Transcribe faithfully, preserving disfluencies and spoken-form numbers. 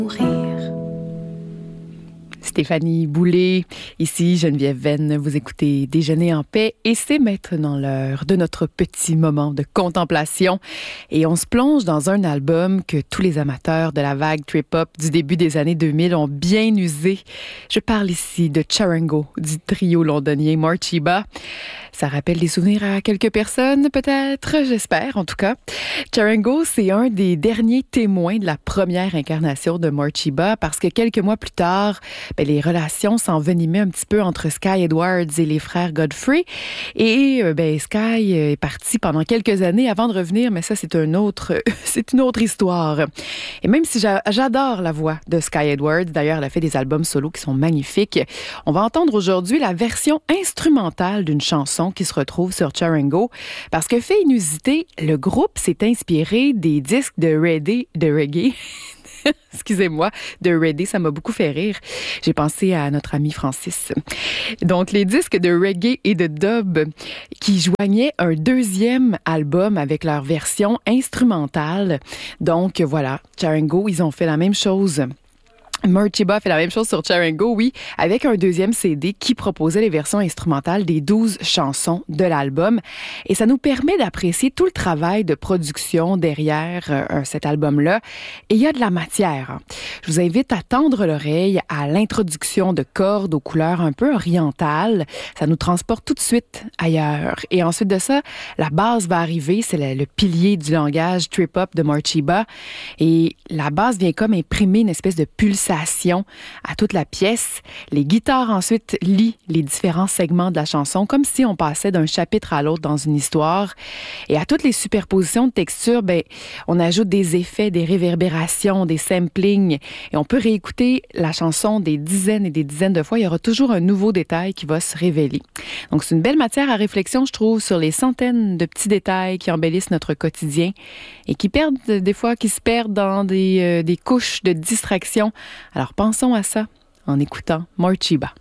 Mourir. Stéphanie Boulay, ici Geneviève Venn, vous écoutez Déjeuner en paix et c'est maintenant l'heure de notre petit moment de contemplation et on se plonge dans un album que tous les amateurs de la vague trip-hop du début des années deux mille ont bien usé. Je parle ici de Tcharango, du trio londonien Morcheeba. Ça rappelle des souvenirs à quelques personnes, peut-être, j'espère en tout cas. Tcharango, c'est un des derniers témoins de la première incarnation de Morcheeba parce que quelques mois plus tard, ben, les relations s'envenimaient un petit peu entre Sky Edwards et les frères Godfrey. Et ben, Sky est parti pendant quelques années avant de revenir, mais ça, c'est un autre, c'est une autre histoire. Et même si j'a, j'adore la voix de Sky Edwards, d'ailleurs, elle a fait des albums solo qui sont magnifiques, on va entendre aujourd'hui la version instrumentale d'une chanson qui se retrouve sur Tcharango. Parce que, fait inusité, le groupe s'est inspiré des disques de reggae, de reggae excusez-moi, de reggae, ça m'a beaucoup fait rire. J'ai pensé à notre ami Francis. Donc, les disques de reggae et de dub qui joignaient un deuxième album avec leur version instrumentale. Donc, voilà, Tcharango, ils ont fait la même chose. Morcheeba fait la même chose sur Tcharango, oui, avec un deuxième C D qui proposait les versions instrumentales des douze chansons de l'album. Et ça nous permet d'apprécier tout le travail de production derrière euh, cet album-là. Et il y a de la matière. Je vous invite à tendre l'oreille à l'introduction de cordes aux couleurs un peu orientales. Ça nous transporte tout de suite ailleurs. Et ensuite de ça, la base va arriver. C'est le, le pilier du langage trip-hop de Morcheeba. Et la base vient comme imprimer une espèce de pulsation à toute la pièce. Les guitares ensuite lient les différents segments de la chanson comme si on passait d'un chapitre à l'autre dans une histoire. Et à toutes les superpositions de textures, ben, on ajoute des effets, des réverbérations, des samplings et on peut réécouter la chanson des dizaines et des dizaines de fois. Il y aura toujours un nouveau détail qui va se révéler. Donc c'est une belle matière à réflexion, je trouve, sur les centaines de petits détails qui embellissent notre quotidien et qui perdent des fois, qui se perdent dans des, euh, des couches de distraction. Alors pensons à ça en écoutant Morcheeba.